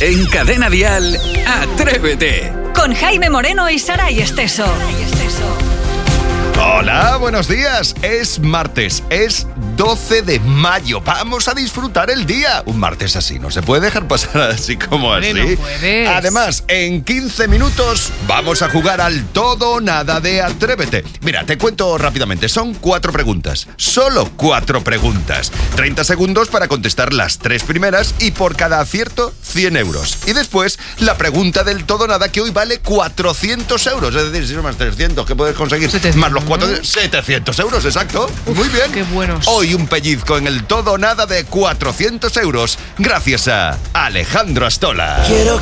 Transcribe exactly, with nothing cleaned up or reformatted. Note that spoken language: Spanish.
En Cadena Dial, Atrévete. Con Jaime Moreno y Saray Esteso. Hola, buenos días. Es martes, es doce de mayo. Vamos a disfrutar el día. Un martes así, no se puede dejar pasar así como así. No puedes. Además, en quince minutos vamos a jugar al todo o nada de Atrévete. Mira, te cuento rápidamente. Son cuatro preguntas. Solo cuatro preguntas. treinta segundos para contestar las tres primeras y por cada acierto, cien euros. Y después, la pregunta del todo o nada que hoy vale cuatrocientos euros. Es decir, si no más trescientos, ¿qué puedes conseguir? setecientos. Más los cuatro... setecientos euros, exacto. Uf, muy bien. qué buenos. Hoy un pellizco en el todo o nada de cuatrocientos euros gracias a Alejandro Astola. Quiero